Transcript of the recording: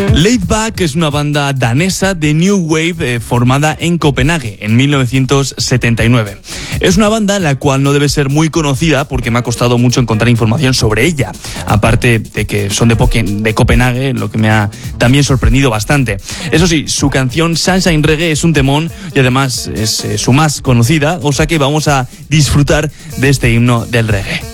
Laid Back es una banda danesa de New Wave formada en Copenhague en 1979. Es una banda la cual no debe ser muy conocida porque me ha costado mucho encontrar información sobre ella, aparte de que son de Copenhague, lo que me ha también sorprendido bastante. Eso sí, su canción Sunshine Reggae es un temón y además es su más conocida, o sea que vamos a disfrutar de este himno del reggae.